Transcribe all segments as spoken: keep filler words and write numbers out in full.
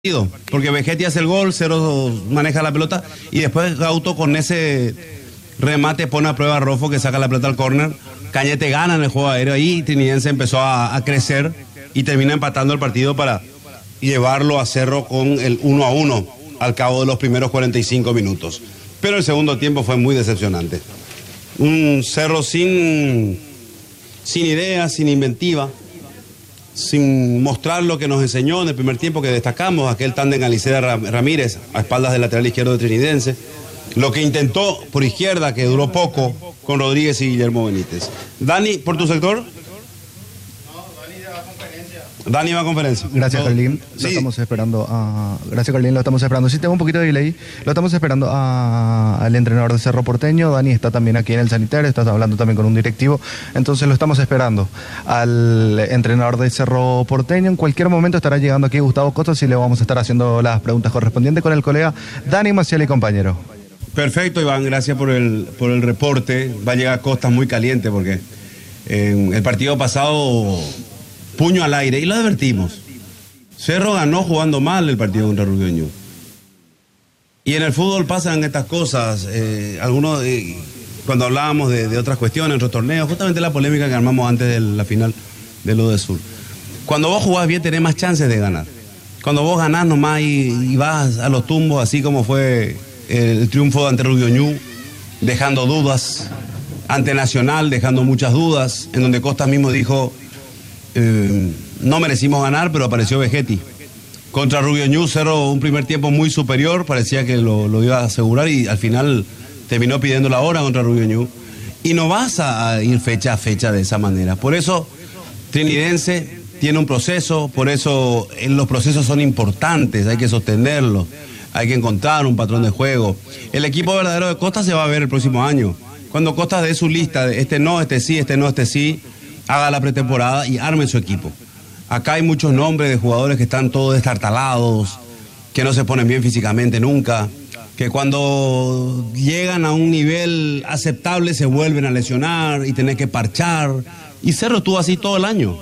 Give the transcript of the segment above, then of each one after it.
porque Vegetti hace el gol, Cerro maneja la pelota y después Gauto con ese remate pone a prueba a Rofo que saca la pelota al córner. Cañete gana en el juego aéreo y Trinidense empezó a, a crecer y termina empatando el partido para llevarlo a Cerro con el uno a uno al cabo de los primeros cuarenta y cinco minutos. Pero el segundo tiempo fue muy decepcionante. Un Cerro sin, sin ideas, sin inventiva, sin mostrar lo que nos enseñó en el primer tiempo que destacamos, aquel tándem Alicea-Ramírez a espaldas del lateral izquierdo de Trinidense, lo que intentó por izquierda, que duró poco, con Rodríguez y Guillermo Benítez. Dani, ¿por tu sector? Dani va a conferencia. Gracias, Carlín. Lo sí. estamos esperando a... Gracias, Carlín. Lo estamos esperando. Sí, tengo un poquito de delay. Lo estamos esperando a... al entrenador de Cerro Porteño. Dani está también aquí en el sanitario. Estás hablando también con un directivo. Entonces lo estamos esperando al entrenador de Cerro Porteño. En cualquier momento estará llegando aquí Gustavo Costas y le vamos a estar haciendo las preguntas correspondientes con el colega Dani Maciel y compañero. Perfecto, Iván. Gracias por el, por el reporte. Va a llegar Costas muy caliente porque en el partido pasado... puño al aire, y lo advertimos. Cerro ganó jugando mal el partido contra Rubio Ñu. Y en el fútbol pasan estas cosas. Eh, algunos, eh, cuando hablábamos de, de otras cuestiones, otros torneos, justamente la polémica que armamos antes de la final de lo de Sur. Cuando vos jugás bien, tenés más chances de ganar. Cuando vos ganás nomás y, y vas a los tumbos, así como fue el triunfo ante Rubio Ñu, dejando dudas, ante Nacional, dejando muchas dudas, en donde Costa mismo dijo... Eh, no merecimos ganar, pero apareció Vegetti. Contra Rubio Ñu, Cerro un primer tiempo muy superior, parecía que lo, lo iba a asegurar y al final terminó pidiendo la hora contra Rubio Ñu. Y no vas a, a ir fecha a fecha de esa manera. Por eso Trinidense tiene un proceso, por eso los procesos son importantes, hay que sostenerlos, hay que encontrar un patrón de juego. El equipo verdadero de Costa se va a ver el próximo año. Cuando Costa dé su lista, de este no, este sí, este no, este sí, haga la pretemporada y arme su equipo. Acá hay muchos nombres de jugadores que están todos destartalados, que no se ponen bien físicamente nunca, que cuando llegan a un nivel aceptable se vuelven a lesionar y tener que parchar. Y Cerro estuvo así todo el año.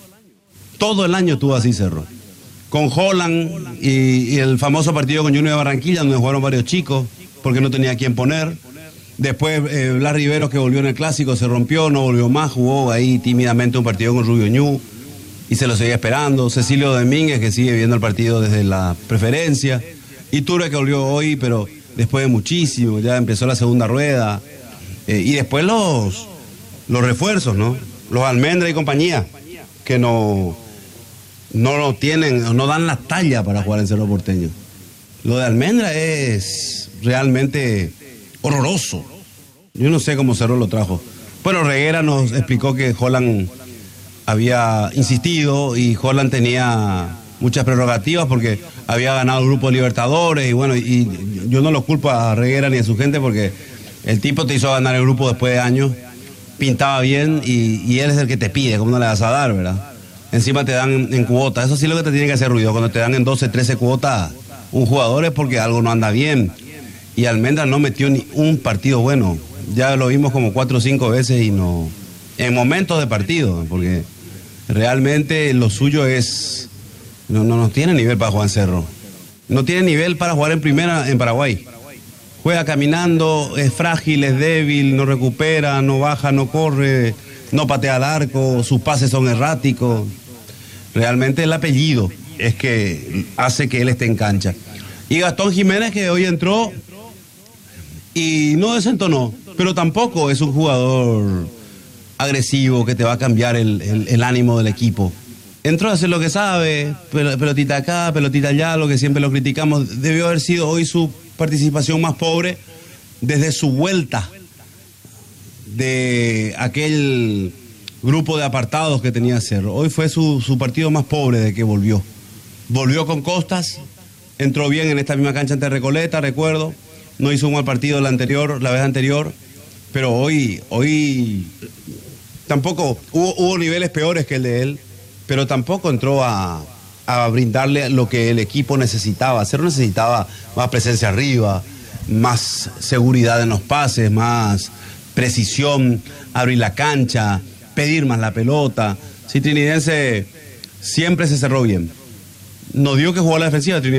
Todo el año estuvo así Cerro. Con Holland y, y el famoso partido con Junior de Barranquilla, donde jugaron varios chicos, porque no tenía quien poner. Después eh, Blas Riveros, que volvió en el Clásico, se rompió, no volvió más, jugó ahí tímidamente un partido con Rubio Ñu y se lo seguía esperando. Cecilio Domínguez, que sigue viendo el partido desde la preferencia. Iturbe, que volvió hoy, pero después de muchísimo, ya empezó la segunda rueda. Eh, y después los, los refuerzos, ¿no? Los Almendra y compañía, que no, no lo tienen, no dan la talla para jugar en Cerro Porteño. Lo de Almendra es realmente... horroroso. Yo no sé cómo Cerro lo trajo. Bueno, Reguera nos explicó que Holland había insistido y Holland tenía muchas prerrogativas porque había ganado el grupo de Libertadores y bueno, y yo no lo culpo a Reguera ni a su gente porque el tipo te hizo ganar el grupo después de años, pintaba bien y, y él es el que te pide, ¿cómo no le vas a dar, verdad? Encima te dan en, en cuotas, eso sí es lo que te tiene que hacer ruido, cuando te dan en doce, trece cuotas un jugador es porque algo no anda bien. Y Almendra no metió ni un partido bueno. Ya lo vimos como cuatro o cinco veces y no... en momentos de partido, porque realmente lo suyo es... No, no, no tiene nivel para jugar en Cerro. No tiene nivel para jugar en primera en Paraguay. Juega caminando, es frágil, es débil, no recupera, no baja, no corre, no patea al arco, sus pases son erráticos. Realmente el apellido es que hace que él esté en cancha. Y Gastón Jiménez, que hoy entró... y no desentonó, pero tampoco es un jugador agresivo que te va a cambiar el, el, el ánimo del equipo. Entró a hacer lo que sabe, pelotita acá, pelotita allá, lo que siempre lo criticamos. Debió haber sido hoy su participación más pobre desde su vuelta de aquel grupo de apartados que tenía Cerro. Hoy fue su, su partido más pobre de que volvió. Volvió con Costas, entró bien en esta misma cancha ante Recoleta, recuerdo. No hizo un mal partido la anterior, la vez anterior, pero hoy, hoy tampoco, hubo, hubo niveles peores que el de él, pero tampoco entró a, a brindarle lo que el equipo necesitaba. Cerro necesitaba más presencia arriba, más seguridad en los pases, más precisión, abrir la cancha, pedir más la pelota. Sí, Trinidense siempre se cerró bien. no digo que jugó a la defensiva, Trinidad